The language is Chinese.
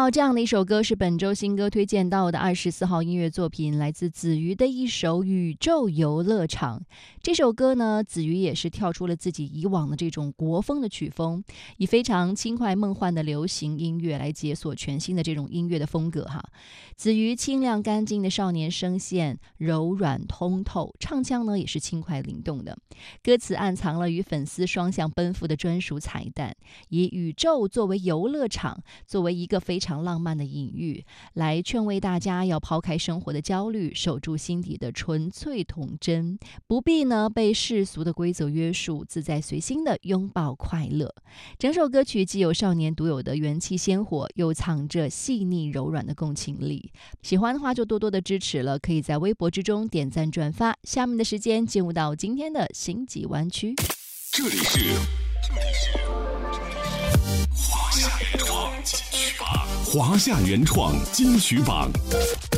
到这样的一首歌是本周新歌推荐到的24号音乐作品，来自子瑜的一首《宇宙游乐场》。这首歌呢，子瑜也是跳出了自己以往的这种国风的曲风，以非常轻快梦幻的流行音乐来解锁全新的这种音乐的风格哈。子瑜清亮干净的少年声线，柔软通透，唱腔呢也是轻快灵动的。歌词暗藏了与粉丝双向奔赴的专属彩蛋，以宇宙作为游乐场，作为一个非常浪漫的隐喻，来劝慰大家要抛开生活的焦虑，守住心底的纯粹童真，不必呢被世俗的规则约束，自在随心的拥抱快乐。整首歌曲既有少年独有的元气鲜活，又藏着细腻柔软的共情力。喜欢的话就多多的支持了，可以在微博之中点赞转发。下面的时间进入到今天的星际湾区， 这里是华夏原创金曲榜，华夏原创金曲榜。